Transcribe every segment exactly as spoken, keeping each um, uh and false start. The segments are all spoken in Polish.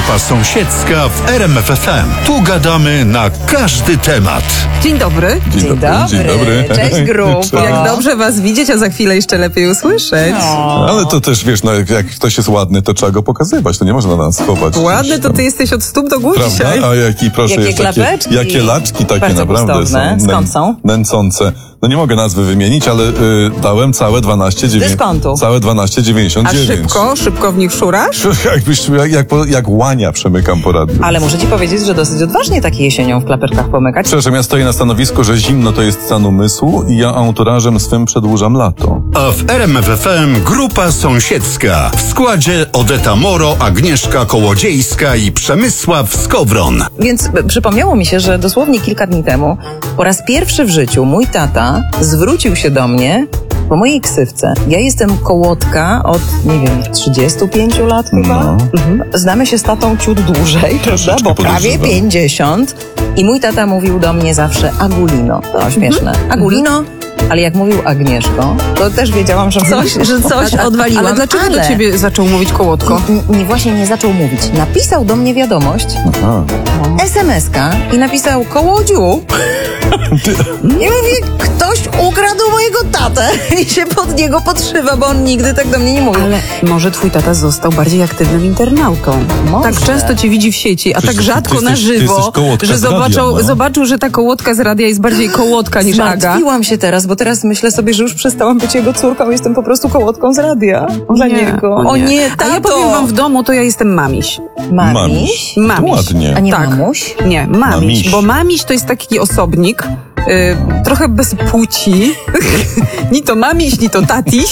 Grupa sąsiedzka w R M F F M. Tu gadamy na każdy temat. Dzień dobry. Dzień, Dzień dobry. dobry. Dzień dobry. Cześć, grupa. Jak dobrze was widzieć, a za chwilę jeszcze lepiej usłyszeć. No. Ale to też, wiesz, no, jak, jak ktoś jest ładny, to trzeba go pokazywać. To nie można nas chować. Ładny to ty jesteś od stóp do głów Prawda? dzisiaj. A jaki, proszę, Jakie jest takie, klapeczki. jakie laczki takie Bardzo naprawdę gustowne. są. Skąd są? Nęcące. No nie mogę nazwy wymienić, ale y, dałem całe dwanaście dziewięćdziesiąt. Dyskontu. Całe dwanaście dziewięćdziesiąt A dziewięć. szybko, szybko w nich szurasz? Jakbyś, jak, jak, po- jak łania przemykam po radiu. Ale muszę ci powiedzieć, że dosyć odważnie tak jesienią w klapeczkach pomykać. Przepraszam, ja stoję na stanowisku, że zimno to jest stan umysłu i ja anturażem swym przedłużam lato. A w R M F F M Grupa Sąsiedzka. W składzie Odeta Moro, Agnieszka Kołodziejska i Przemysław Skowron. Więc b- przypomniało mi się, że dosłownie kilka dni temu po raz pierwszy w życiu mój tata zwrócił się do mnie po mojej ksywce. Ja jestem kołotka od, nie wiem, trzydziestu pięciu lat chyba. No. Mhm. Znamy się z tatą ciut dłużej, prawda? Bo prawie podejrzewam. pięćdziesiąt. I mój tata mówił do mnie zawsze Agulino. To śmieszne. Agulino. Ale jak mówił Agnieszko, to też wiedziałam, że coś, że coś odwaliłam. Ale dlaczego ale... do ciebie zaczął mówić kołotko? N- nie, właśnie nie zaczął mówić. Napisał do mnie wiadomość, Aha. es em es ka i napisał Kołodziu. I mówi, ktoś ukradł mojego tatę i się pod niego podszywa, bo on nigdy tak do mnie nie mówił. Ale może twój tata został bardziej aktywnym internautą. Może. Tak często cię widzi w sieci, a Przecież tak ty rzadko jesteś- na ty żywo, jesteś kołotka że z radia, zobaczył, no. zobaczył, że ta kołotka z radia jest bardziej kołotka niż Aga. Zmartwiłam się teraz, bo teraz myślę sobie, że już przestałam być jego córką, jestem po prostu kołotką z radia. Dla niego. O nie, tato. A ja powiem wam w domu, to ja jestem mamiś. Mamiś? To Mamiś. ładnie. A nie Tak. mamuś? Nie, mamiś, Mamiś. bo mamiś to jest taki osobnik, y, trochę bez płci, ni to mamiś, ni to tatiś,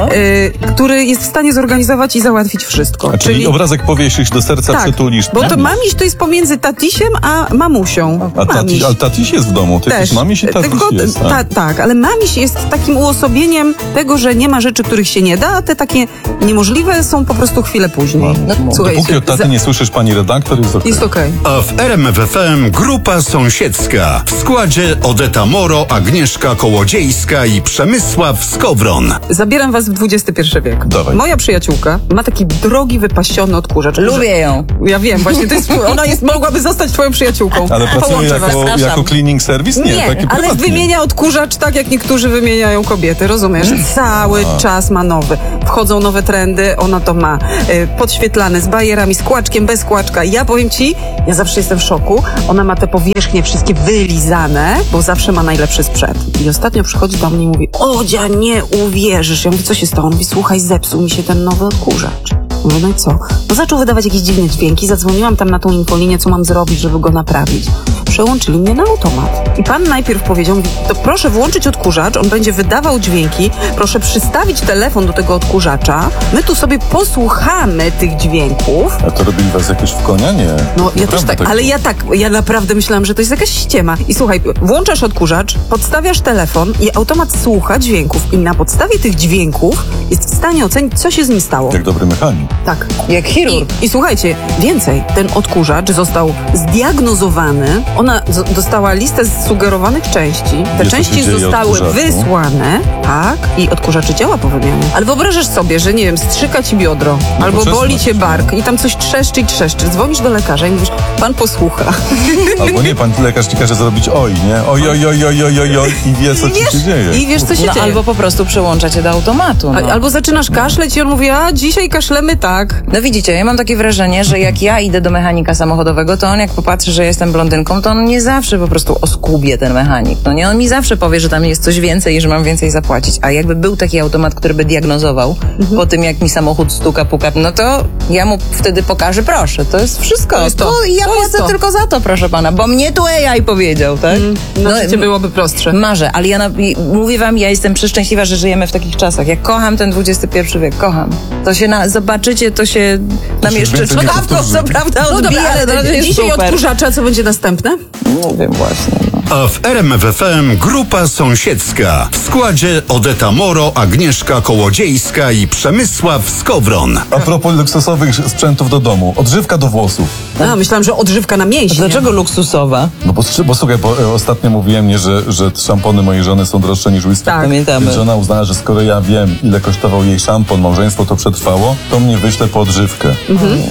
y, który jest w stanie zorganizować i załatwić wszystko. A czyli, obrazek powiesisz do serca, tak, przytulisz. bo to Mamiś. mamiś to jest pomiędzy tatisiem a mamusią. A tati, Mamiś. ale tatiś jest w domu. Ty też mamiś i tatiś Tylko, jest. ta, Tak? tak, ale mamiś jest takim uosobieniem tego, że nie ma rzeczy, których się nie da, a te takie niemożliwe są po prostu chwilę później. No, Słuchajcie, Dopóki od taty za- nie słyszysz, pani redaktor, jest okej. jest okej. A w R M F F M Grupa Sąsiedzka. W składzie Odeta Moro, Agnieszka Kołodziejska i Przemysław Skowron. Zabieram was w dwudziesty pierwszy wiek. Dawaj. Moja przyjaciółka ma taki drogi, wypasiony odkurzacz. Lubię ją. Ja wiem, właśnie to jest, ona jest, mogłaby zostać twoją przyjaciółką. Ale pracuje Połączę was. jako, Zapraszam. jako cleaning service? Nie, Nie, taki ale prywatnie. wymienia odkurzacz tak, jak niektórzy wymieniają kobiety, rozumiesz? Cały czas ma nowy. Wchodzą nowe trendy, ona to ma y, podświetlane, z bajerami, z kłaczkiem, bez kłaczka. Ja powiem ci, ja zawsze jestem w szoku. Ona ma te powierzchnie wszystkie wylizane, bo zawsze ma najlepszy sprzęt. I ostatnio przychodzi do mnie i mówi, Odzia, nie uwierzysz. Ja mówię, co się stało? On mówi, słuchaj, zepsuł mi się ten nowy odkurzacz. Mówię, no i co? No zaczął wydawać jakieś dziwne dźwięki, zadzwoniłam tam na tą infolinię, co mam zrobić, żeby go naprawić. Przełączyli mnie na automat. I pan najpierw powiedział, mówi, to proszę włączyć odkurzacz, on będzie wydawał dźwięki, proszę przystawić telefon do tego odkurzacza, my tu sobie posłuchamy tych dźwięków. A to robili was jakoś w konia? Nie. No ja też Naprawdę tak, ale ja tak, ja naprawdę myślałam, że to jest jakaś ściema. I słuchaj, włączasz odkurzacz, podstawiasz telefon i automat słucha dźwięków i na podstawie tych dźwięków jest w stanie ocenić, co się z nim stało. Jak dobry mechanik. Tak. Jak chirurg. I, I słuchajcie, więcej, ten odkurzacz został zdiagnozowany, ona z- dostała listę sugerowanych części, te Wiesz, co części się dzieje zostały odkurzaczu? wysłane, tak, i odkurzacz działa po wymianie. Ale wyobrażasz sobie, że nie wiem, strzyka ci biodro, albo poczesnąć, boli cię no. bark i tam coś trzeszczy i trzeszczy. Dzwonisz do lekarza i mówisz, pan posłucha. Albo nie, pan lekarz ci każe zrobić oj, nie? Oj, oj, oj, oj, oj, oj, oj i wie, co I ci wiesz, się dzieje. i wiesz, co się No, dzieje. albo po prostu przyłącza cię do automatu. No. A- Albo zaczynasz kaszleć i on mówi, a dzisiaj kaszlemy tak. No widzicie, ja mam takie wrażenie, że jak ja idę do mechanika samochodowego, to on jak popatrzy, że jestem blondynką, to on nie zawsze po prostu oskubie ten mechanik. No nie, on mi zawsze powie, że tam jest coś więcej i że mam więcej zapłacić. A jakby był taki automat, który by diagnozował po tym, jak mi samochód stuka, puka, no to ja mu wtedy pokażę, proszę, to jest wszystko. To jest to. I ja To jest płacę to. tylko za to, proszę pana, bo mnie tu A I powiedział, tak? No, No, życie byłoby prostsze. Marzę, ale ja na, i mówię wam, ja jestem przeszczęśliwa, że żyjemy w takich czasach. Ja kocham ten dwudziesty pierwszy wiek, kocham. To się na, zobaczycie, to się nam się jeszcze więcej nie czkawką, powtórzy. co prawda, No odbija, dobra, ale to ale jest dzisiaj super. odkurzacza, co będzie następne? Nie wiem właśnie. No. A w R M F F M Grupa Sąsiedzka. W składzie Odeta Moro, Agnieszka Kołodziejska i Przemysław Skowron. A propos luksusowych sprzętów do domu. Odżywka do włosów. A, myślałam, że odżywka na mięśnie. Dlaczego luksusowa? No bo, bo słuchaj, bo e, ostatnio mówiłem nie, że, że szampony mojej żony są droższe niż whisky. Tak. Pamiętamy. Więc żona uznała, że skoro ja wiem, ile kosztował jej szampon, małżeństwo to przetrwało, to mnie wyśle po odżywkę. Yes.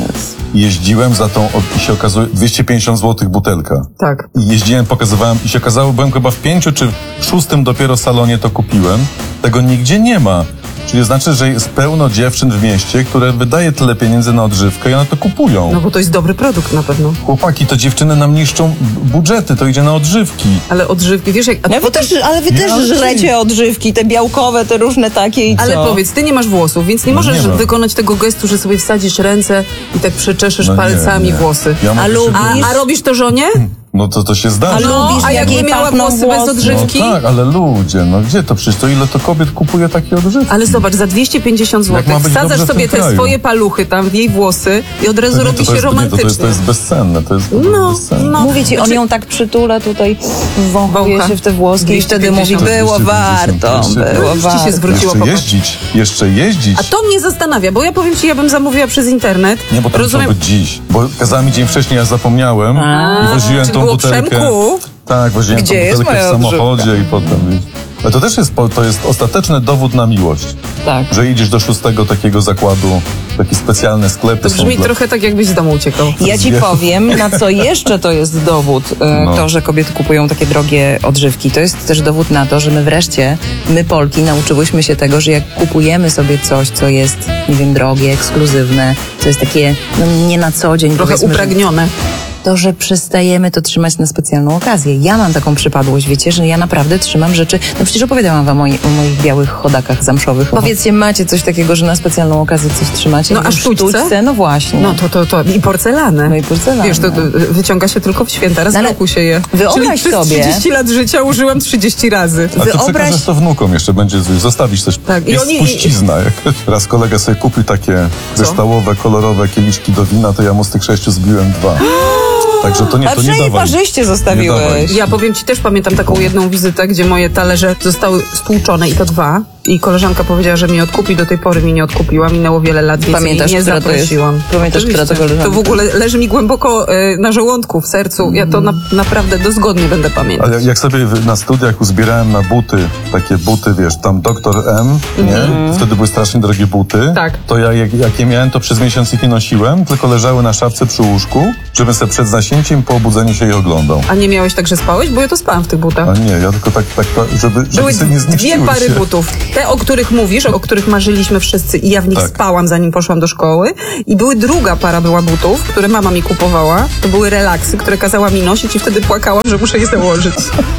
jeździłem za tą, i się okazuje, dwieście pięćdziesiąt złotych butelka. Tak. I jeździłem, pokazywałem i się okazało, byłem chyba w pięciu czy w szóstym dopiero salonie to kupiłem. Tego nigdzie nie ma. Czyli znaczy, że jest pełno dziewczyn w mieście, które wydaje tyle pieniędzy na odżywkę i one to kupują. No bo to jest dobry produkt na pewno. Chłopaki, to dziewczyny nam niszczą budżety, to idzie na odżywki. Ale odżywki, wiesz jak... No wy też, ale wy Nie, też ale- żrecie odżywki, te białkowe, te różne takie i co? Ale powiedz, ty nie masz włosów, więc nie No możesz nie mam. wykonać tego gestu, że sobie wsadzisz ręce i tak przeczeszesz No nie, palcami nie. włosy. Ja mogę A się- lubisz- A, a robisz to żonie? No to to się zdarza. No, lubisz, a jak jakby jej miała pachną włosy bez włosy? odżywki? No tak, ale ludzie, no gdzie to? Przecież to ile to kobiet kupuje takie odżywki? Ale zobacz, za dwieście pięćdziesiąt Jak złotych ma być wsadzasz dobrze w tym sobie te kraju? swoje paluchy tam w jej włosy i od razu To nie, robi to, to się jest, nie, to, romantycznie. to, jest, to jest bezcenne, to jest No, bezcenne. no. Mówię ci, on Znaczy- ją tak przytula tutaj, wąchuje Wącha. się w te włoski i wtedy mówi, dwieście pięćdziesiąt. było dwieście warto, pięćdziesiąt. było Już ci się warto. zwróciło, Jeszcze popatrz. jeździć, jeszcze jeździć. A to mnie zastanawia, bo ja powiem ci, ja bym zamówiła przez internet. Nie, bo to Rozumiem. musiał być dziś. Bo kazała mi dzień wcześniej, ja zapomniałem A, i woziłem czy tą było butelkę. Przemku? Tak, woziłem Gdzie tą jest butelkę w moja samochodzie i potem... Ale to też jest, po- to jest ostateczny dowód na miłość. Tak. Że idziesz do szóstego takiego zakładu, takie specjalne sklepy To są brzmi dla... trochę tak, jakbyś z domu uciekał. Ja ci Zwie- powiem, na co jeszcze to jest dowód, e, No. to, że kobiety kupują takie drogie odżywki. To jest też dowód na to, że my wreszcie, my Polki, nauczyłyśmy się tego, że jak kupujemy sobie coś, co jest, nie wiem, drogie, ekskluzywne, co jest takie, no nie na co dzień, Trochę powiedzmy, że- upragnione. to, że przestajemy to trzymać na specjalną okazję. Ja mam taką przypadłość, wiecie, że ja naprawdę trzymam rzeczy, no przecież opowiadałam wam o, moi, o moich białych chodakach zamszowych. Powiedzcie, macie coś takiego, że na specjalną okazję coś trzymacie? No, Nie a wiem, sztućce? No właśnie. No to, to, to. I porcelanę. No i porcelanę. Wiesz, to, to wyciąga się tylko w święta, raz w No ale roku się je. wyobraź Czyli przez sobie- trzydzieści lat życia użyłam trzydzieści razy. A ty Wyobraź- przekażesz to wnukom jeszcze, będzie zostawić coś. Tak, i Jest oni- spuścizna. Jak raz kolega sobie kupił takie kryształowe, kolorowe kieliszki do wina, to ja mu z tych sześciu zbiłem dwa. Także to nie, A to nie przynajmniej dawaj. parzyście Nie zostawiłeś. dawaj. Ja powiem ci, też pamiętam taką jedną wizytę, gdzie moje talerze zostały stłuczone i to dwa. I koleżanka powiedziała, że mi odkupi, do tej pory mi nie odkupiła. Minęło wiele lat, więc Pamiętasz, jej nie która to jest? zaprosiłam. Pamiętasz, która to Oczywiście. koleżanka? To w ogóle leży mi głęboko y, na żołądku, w sercu. Ja to na, naprawdę dozgodnie będę pamiętać. Ale jak sobie w- na studiach uzbierałem na buty, takie buty, wiesz, tam doktor M, nie? Wtedy były strasznie drogie buty. Tak. To ja, jak, jak je miałem, to przez miesiąc ich nie nosiłem, tylko leżały na szafce przy łóżku, żebym sobie przed zaśnięciem po obudzeniu się je oglądał. A nie miałeś tak, że spałeś? Bo ja to spałam w tych butach. A nie, ja tylko tak, tak żeby, żeby Były sobie nie dwie zniszczyły pary się. butów. Te, o których mówisz, o których marzyliśmy wszyscy i ja w nich Tak. spałam, zanim poszłam do szkoły. I były druga para była butów, które mama mi kupowała. To były relaksy, które kazała mi nosić i wtedy płakałam, że muszę je założyć.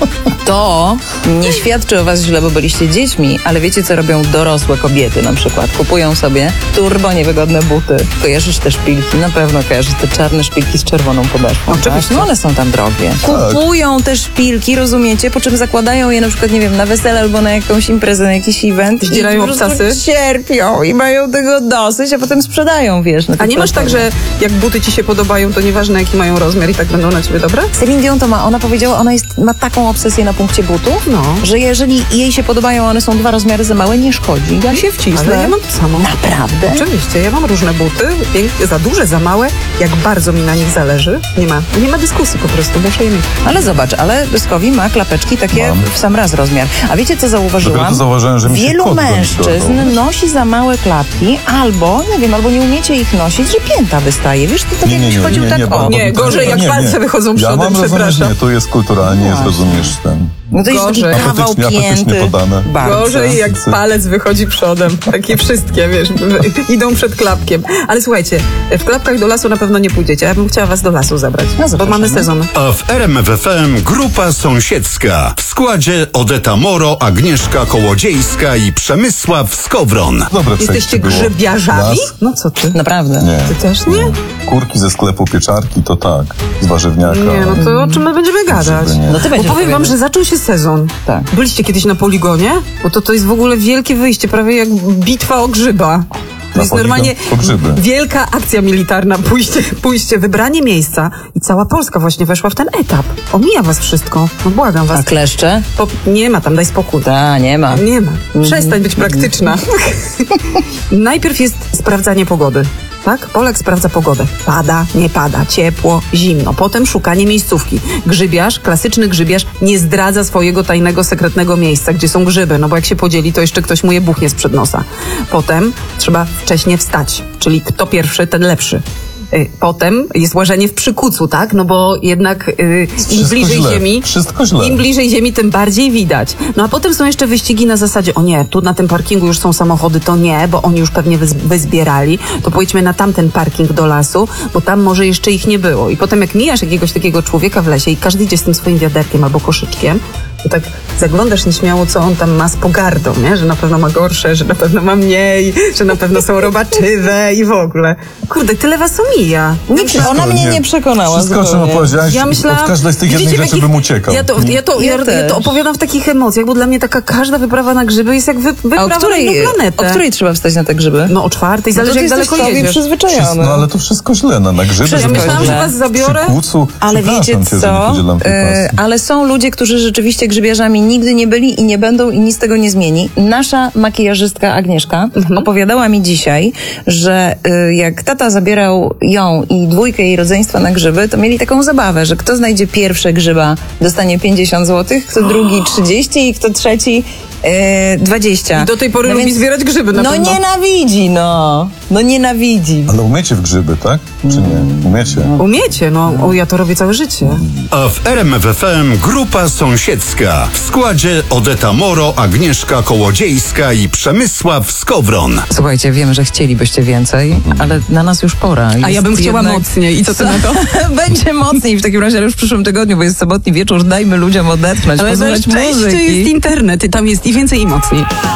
To nie świadczy o was źle, bo byliście dziećmi, ale wiecie, co robią dorosłe kobiety na przykład? Kupują sobie turbo niewygodne buty. Kojarzysz te szpilki? Na pewno kojarzysz te czarne szpilki z czerwoną podeszwą. Oczywiście. Tak? No one są tam drogie. Kupują te szpilki, rozumiecie? Po czym zakładają je na przykład, nie wiem, na wesele albo na jakąś imprezę, na jakiś event. Zdzierają i po prostu obcasy. cierpią i mają tego dosyć, a potem sprzedają, wiesz. Na A tych nie masz tak, platformach. że jak buty ci się podobają, to nieważne jaki mają rozmiar i tak będą na ciebie dobre? Celine Dion to ma, ona powiedziała, ona jest, ma taką obsesję na punkcie butów, No. że jeżeli jej się podobają, one są dwa rozmiary za małe, nie szkodzi. Ja się wcisnę. Ale ja mam to samo. Naprawdę? Oczywiście, ja mam różne buty, piękne, za duże, za małe, jak bardzo mi na nich zależy. Nie ma, nie ma dyskusji po prostu, muszę je mieć. Ale zobacz, ale Byskowi ma klapeczki takie Mam. w sam raz rozmiar. A wiecie, co zauważyłam? Dopiero to zauważyłem, że mi się Wielu kot będzie mężczyzn dodał. nosi za małe klapki, albo, nie wiem, albo nie umiecie ich nosić, że pięta wystaje. Wiesz, to tak Nie, nie, jakbyś nie, chodził nie, tak nie, o. bo- Nie, bo- gorzej jak nie, nie. palce wychodzą Ja przodem, mam rozumiesz, przepraszam. nie, tu jest kulturalnie, jest, Właśnie. rozumiesz ten... No to jest taki Gorzej. kawał Apetycznie, apetycznie pięty. podane. Bardzo. Gorzej jak palec wychodzi przodem. Takie wszystkie, wiesz, idą przed klapkiem. Ale słuchajcie, w klapkach do lasu na pewno nie pójdziecie. Ja bym chciała was do lasu zabrać, No, bo zapraszamy. mamy sezon. A w R M F F M grupa sąsiedzka. W składzie Odeta Moro, Agnieszka Kołodziejska i Przemysław Skowron. Dobre Jesteście przejście było. grzybiarzami? Las, No co ty? Naprawdę. Nie. Ty też nie? Kurki ze sklepu pieczarki to tak, z warzywniaka. Nie, no to o czym my będziemy gadać? Grzyby nie. No ty Bo będziesz powiem wam, opowiadał. że zaczął się sezon. Tak. Byliście kiedyś na poligonie? Bo to, to jest w ogóle wielkie wyjście, prawie jak bitwa o grzyba. To Na jest poligon normalnie po grzyby. wielka akcja militarna. Pójście, pójście, wybranie miejsca i cała Polska właśnie weszła w ten etap. Omija was wszystko. No błagam was. A kleszcze? Po, nie ma tam, daj spokój. Ta, nie ma. Nie ma. Przestań być praktyczna. Najpierw jest sprawdzanie pogody. Tak? Polak sprawdza pogodę. Pada, nie pada, ciepło, zimno. Potem szukanie miejscówki. Grzybiarz, klasyczny grzybiarz nie zdradza swojego tajnego, sekretnego miejsca, gdzie są grzyby, no bo jak się podzieli, to jeszcze ktoś mu je buchnie sprzed nosa. Potem trzeba wcześnie wstać, czyli kto pierwszy, ten lepszy. Y, potem jest łażenie w przykucu, tak? No bo jednak y, im Wszystko bliżej źle. ziemi, Wszystko źle. im bliżej ziemi, tym bardziej widać. No a potem są jeszcze wyścigi na zasadzie, o nie, tu na tym parkingu już są samochody, to nie, bo oni już pewnie wyz- wyzbierali, to pojedźmy na tamten parking do lasu, bo tam może jeszcze ich nie było. I potem jak mijasz jakiegoś takiego człowieka w lesie i każdy idzie z tym swoim wiaderkiem albo koszyczkiem, to tak zaglądasz nieśmiało, co on tam ma z pogardą, nie? Że na pewno ma gorsze, że na pewno ma mniej, że na pewno są robaczywe i w ogóle. Kurde, tyle was omija. Nie, przy- ona mnie nie przekonała Wszystko, o czym zupełnie. opowiedziałaś, Ja myślałam, od każdej z tych jednych widzicie, w rzeczy jakich- bym uciekał. Ja to, ja, to, ja, Ja ja też. to opowiadam w takich emocjach, bo dla mnie taka każda wyprawa na grzyby jest jak wy, A wyprawa o na której, inną o planetę. której trzeba wstać na te grzyby? No o czwartej, No to zależy ty jak jesteś daleko sobie jedziesz. przyzwyczajony. No ale to wszystko źle, na, na grzyby. Wszystko Ja myślałam, że źle. was zabiorę. Przy płucu. Ale Przepraszam wiecie cię, że nie co? podzielam tej E, pasji. ale są ludzie, którzy rzeczywiście grzybiarzami nigdy nie byli i nie będą i nic z tego nie zmieni. Nasza makijażystka Agnieszka Mhm. opowiadała mi dzisiaj, że y, jak tata zabierał ją i dwójkę jej rodzeństwa na grzyby, to mieli taką zabawę, że kto znajdzie pierwsze grzyba, dostanie pięćdziesiąt złotych, kto drugi trzydzieści i kto trzeci y, dwadzieścia. I do tej pory lubi zbierać grzyby na No pewno. nienawidzi, no. No nienawidzi. Ale umiecie w grzyby, tak? Czy nie? Umiecie. Umiecie, no. O, ja to robię całe życie. A w R M F F M Grupa Sąsiedzka. W składzie Odeta Moro, Agnieszka Kołodziejska i Przemysław Skowron. Słuchajcie, wiem, że chcielibyście więcej, ale na nas już pora. A ja Jest bym chciała jednak- mocniej. I co ty na to? Będzie mocniej w takim razie, ale już w przyszłym tygodniu, bo jest sobotni wieczór, dajmy ludziom odetchnąć, Ale na posłuchać szczęście muzyki. jest internet i tam jest i więcej i mocniej.